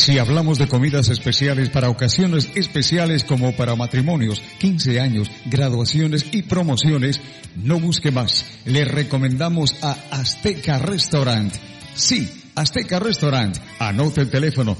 Si hablamos de comidas especiales para ocasiones especiales como para matrimonios, 15 años, graduaciones y promociones, no busque más. Le recomendamos a Azteca Restaurant. Sí, Azteca Restaurant. Anote el teléfono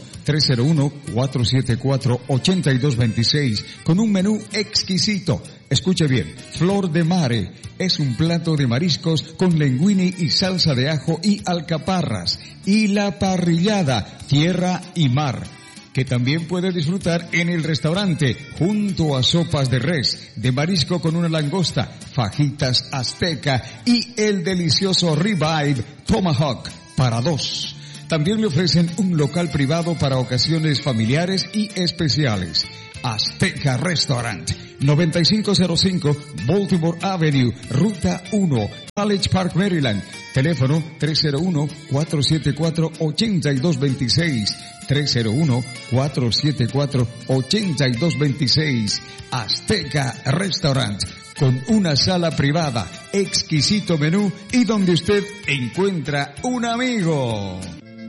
301-474-8226 con un menú exquisito. Escuche bien, Flor de Mare es un plato de mariscos con linguine y salsa de ajo y alcaparras. Y la parrillada, tierra y mar, que también puede disfrutar en el restaurante junto a sopas de res, de marisco con una langosta, fajitas azteca y el delicioso ribeye tomahawk para dos. También le ofrecen un local privado para ocasiones familiares y especiales. Azteca Restaurant, 9505 Baltimore Avenue, Ruta 1, College Park, Maryland. Teléfono 301-474-8226. 301-474-8226. Azteca Restaurant, con una sala privada, exquisito menú y donde usted encuentra un amigo.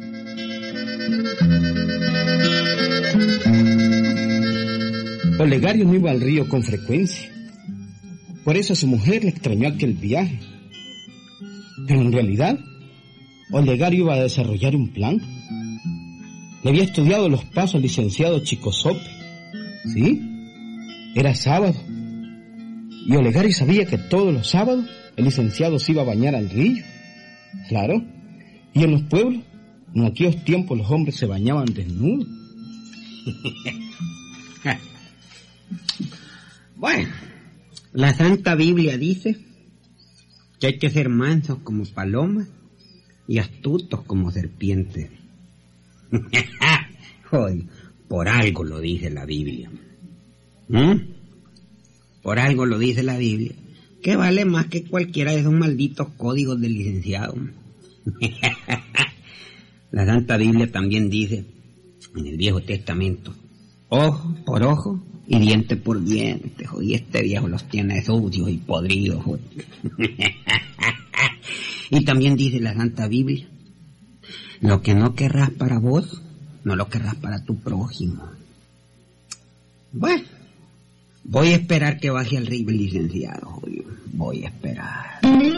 Olegario no iba al río con frecuencia. Por eso a su mujer le extrañó aquel viaje. Pero en realidad, Olegario iba a desarrollar un plan. Le había estudiado los pasos al licenciado Chico Sope. ¿Sí? Era sábado. Y Olegario sabía que todos los sábados el licenciado se iba a bañar al río. Claro. Y en los pueblos, en aquellos tiempos los hombres se bañaban desnudos. Bueno, la Santa Biblia dice que hay que ser mansos como palomas y astutos como serpientes. Joder, por algo lo dice la Biblia. Por algo lo dice la Biblia, que vale más que cualquiera de esos malditos códigos del licenciado. La Santa Biblia también dice, en el Viejo Testamento, ojo por ojo y diente por diente, y este viejo los tiene sucios y podridos. Y también dice la Santa Biblia, lo que no querrás para vos, no lo querrás para tu prójimo. Bueno, voy a esperar que baje al río el licenciado, voy a esperar.